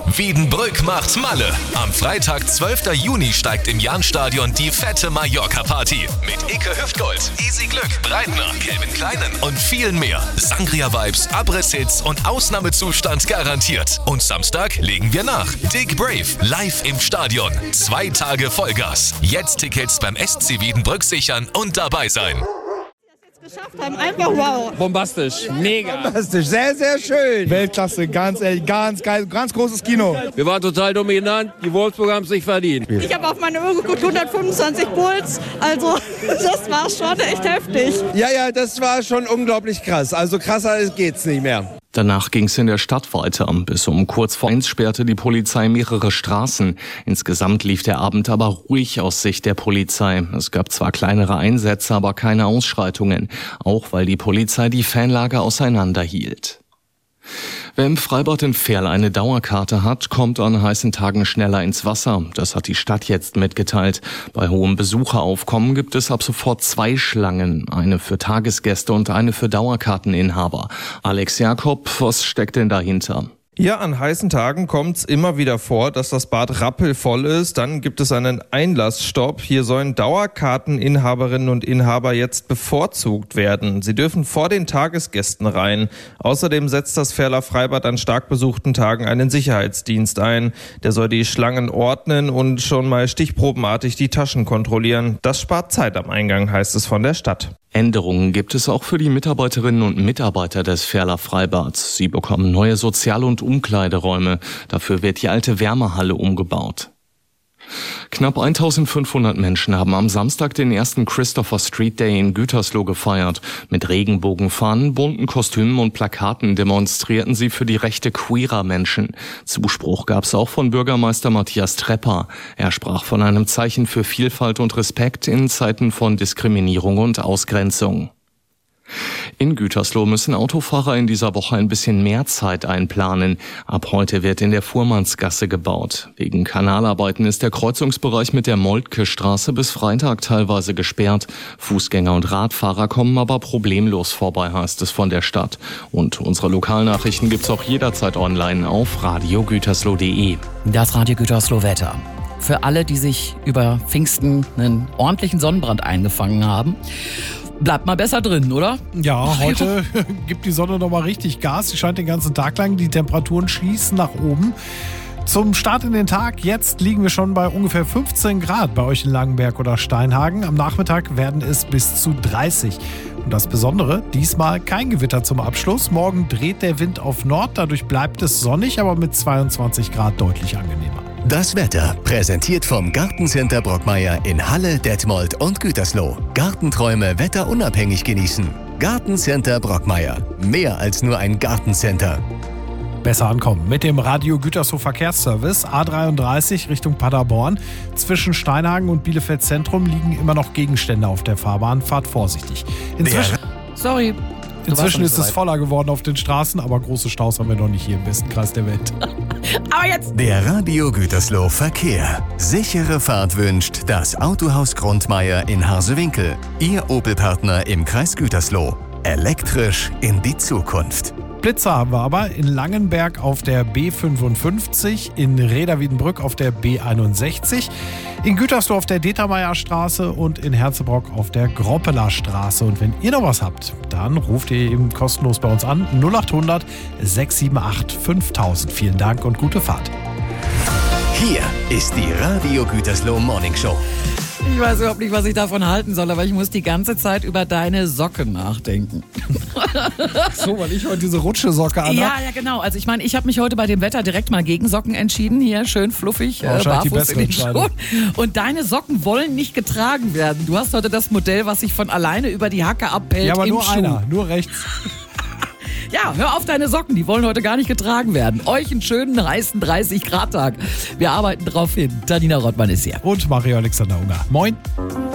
Wiedenbrück macht Malle. Am Freitag, 12. Juni steigt im Jahnstadion die fette Mallorca-Party. Mit Icke Hüftgold, Easy Glück, Breitner, Calvin Kleinen und vielen mehr. Sangria-Vibes, Abriss-Hits und Ausnahmezustand garantiert. Und Samstag legen wir nach. Dick Brave, live im Stadion. 2 Tage Vollgas. Jetzt Tickets beim SC Wiedenbrück sichern und dabei sein. Geschafft haben, einfach wow. Bombastisch, mega. Bombastisch, sehr, sehr schön. Weltklasse, ganz ehrlich, ganz geil, ganz großes Kino. Wir waren total dominant, die Wolfsburger haben es nicht verdient. Ich habe auf meine Uhr geguckt, 125 Puls, also das war schon echt heftig. Ja, das war schon unglaublich krass, also krasser geht's nicht mehr. Danach ging es in der Stadt weiter. Bis um kurz vor 1 sperrte die Polizei mehrere Straßen. Insgesamt lief der Abend aber ruhig aus Sicht der Polizei. Es gab zwar kleinere Einsätze, aber keine Ausschreitungen. Auch weil die Polizei die Fanlager auseinanderhielt. Wer im Freibad in Verl eine Dauerkarte hat, kommt an heißen Tagen schneller ins Wasser. Das hat die Stadt jetzt mitgeteilt. Bei hohem Besucheraufkommen gibt es ab sofort 2 Schlangen. Eine für Tagesgäste und eine für Dauerkarteninhaber. Alex Jakob, was steckt denn dahinter? Ja, an heißen Tagen kommt es immer wieder vor, dass das Bad rappelvoll ist. Dann gibt es einen Einlassstopp. Hier sollen Dauerkarteninhaberinnen und Inhaber jetzt bevorzugt werden. Sie dürfen vor den Tagesgästen rein. Außerdem setzt das Verler Freibad an stark besuchten Tagen einen Sicherheitsdienst ein. Der soll die Schlangen ordnen und schon mal stichprobenartig die Taschen kontrollieren. Das spart Zeit am Eingang, heißt es von der Stadt. Änderungen gibt es auch für die Mitarbeiterinnen und Mitarbeiter des Verler Freibads. Sie bekommen neue Sozial- und Umkleideräume. Dafür wird die alte Wärmehalle umgebaut. Knapp 1500 Menschen haben am Samstag den ersten Christopher Street Day in Gütersloh gefeiert. Mit Regenbogenfahnen, bunten Kostümen und Plakaten demonstrierten sie für die Rechte queerer Menschen. Zuspruch gab es auch von Bürgermeister Matthias Trepper. Er sprach von einem Zeichen für Vielfalt und Respekt in Zeiten von Diskriminierung und Ausgrenzung. In Gütersloh müssen Autofahrer in dieser Woche ein bisschen mehr Zeit einplanen. Ab heute wird in der Fuhrmannsgasse gebaut. Wegen Kanalarbeiten ist der Kreuzungsbereich mit der Moltke-Straße bis Freitag teilweise gesperrt. Fußgänger und Radfahrer kommen aber problemlos vorbei, heißt es von der Stadt. Und unsere Lokalnachrichten gibt's auch jederzeit online auf radiogütersloh.de. Das Radio Gütersloh Wetter. Für alle, die sich über Pfingsten einen ordentlichen Sonnenbrand eingefangen haben, bleibt mal besser drin, oder? Ja, heute gibt die Sonne noch mal richtig Gas. Sie scheint den ganzen Tag lang. Die Temperaturen schießen nach oben. Zum Start in den Tag, jetzt liegen wir schon bei ungefähr 15 Grad bei euch in Langenberg oder Steinhagen. Am Nachmittag werden es bis zu 30. Und das Besondere, diesmal kein Gewitter zum Abschluss. Morgen dreht der Wind auf Nord, dadurch bleibt es sonnig, aber mit 22 Grad deutlich angenehmer. Das Wetter präsentiert vom Gartencenter Brockmeier in Halle, Detmold und Gütersloh. Gartenträume wetterunabhängig genießen. Gartencenter Brockmeier. Mehr als nur ein Gartencenter. Besser ankommen mit dem Radio Gütersloh Verkehrsservice A33 Richtung Paderborn. Zwischen Steinhagen und Bielefeld Zentrum liegen immer noch Gegenstände auf der Fahrbahn. Fahrt vorsichtig. Inzwischen ist es voller geworden auf den Straßen, aber große Staus haben wir noch nicht hier im besten Kreis der Welt. Aber jetzt! Der Radio Gütersloh Verkehr. Sichere Fahrt wünscht das Autohaus Grundmeier in Harsewinkel. Ihr Opel-Partner im Kreis Gütersloh. Elektrisch in die Zukunft. Blitzer haben wir aber in Langenberg auf der B55, in Reda-Wiedenbrück auf der B61, in Gütersloh auf der Determeierstraße und in Herzebrock auf der Groppeler Straße. Und wenn ihr noch was habt, dann ruft ihr eben kostenlos bei uns an 0800 678 5000. Vielen Dank und gute Fahrt. Hier ist die Radio Gütersloh Morning Show. Ich weiß überhaupt nicht, was ich davon halten soll, aber ich muss die ganze Zeit über deine Socken nachdenken. So, weil ich heute diese Rutschesocke anhabe. Ja, genau. Also ich meine, ich habe mich heute bei dem Wetter direkt mal gegen Socken entschieden. Hier schön fluffig, barfuß in den Schuhen. Und deine Socken wollen nicht getragen werden. Du hast heute das Modell, was sich von alleine über die Hacke abhält. Ja, aber im nur Schuh. einer, nur rechts. Ja, hör auf deine Socken, die wollen heute gar nicht getragen werden. Euch einen schönen, heißen 30-Grad-Tag. Wir arbeiten drauf hin. Tanina Rottmann ist hier. Und Mario Alexander Unger. Moin.